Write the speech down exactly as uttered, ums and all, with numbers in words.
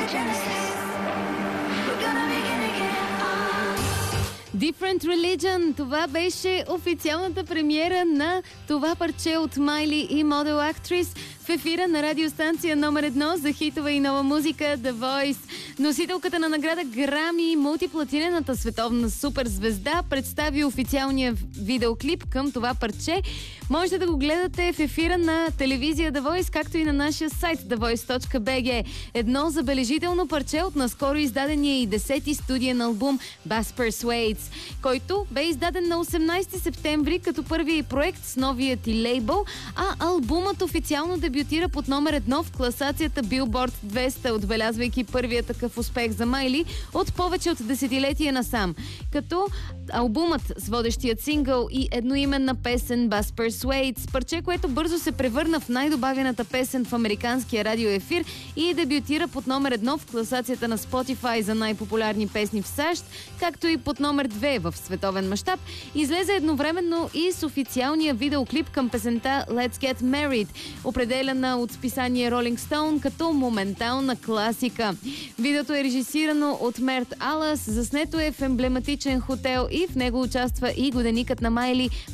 Different Religion. Това беше официалната премиера на това парче от Майли и Model Actress в ефира на радиостанция номер едно за хитова и нова музика The Voice. Носителката на награда Грами и мултиплатинената световна суперзвезда представи официалния видеоклип към това парче. Можете да го гледате в ефира на телевизия The Voice, както и на нашия сайт the voice точка b g. Едно забележително парче от наскоро издадения и десети студиен албум Bass Persuades, който бе издаден на осемнайсети септември като първия проект с новият и лейбъл, а албумът официално дебютира под номер едно в класацията Billboard двеста, отбелязвайки първия такъв успех за Майли от повече от десетилетия насам. Като албумът с водещият сингъл и едноименна песен Bass Persuades, парче, което бързо се превърна в най-добавената песен в американския радиоефир и дебютира под номер едно в класацията на Spotify за най-популярни песни в САЩ, както и под номер две в световен мащаб, излезе едновременно и с официалния видеоклип към песента Let's Get Married, определена от списание Rolling Stone като моментална класика. Видеото е режисирано от Мерт Алас, заснето е в емблематичен хотел и в него участва и годеникът на Майли